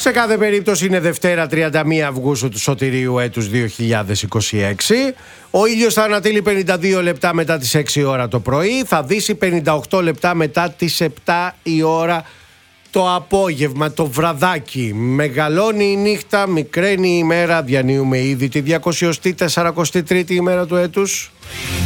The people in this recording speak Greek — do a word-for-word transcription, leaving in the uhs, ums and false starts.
Σε κάθε περίπτωση είναι Δευτέρα τριάντα μία Αυγούστου του Σωτηρίου έτους δύο χιλιάδες είκοσι έξι. Ο ήλιος θα ανατείλει πενήντα δύο λεπτά μετά τις έξι ώρα το πρωί. Θα δύσει πενήντα οκτώ λεπτά μετά τις επτά η ώρα το απόγευμα, το βραδάκι. Μεγαλώνει η νύχτα, μικραίνει η ημέρα. Διανύουμε ήδη τη διακόσια τέσσερις τρίτη ημέρα του έτους.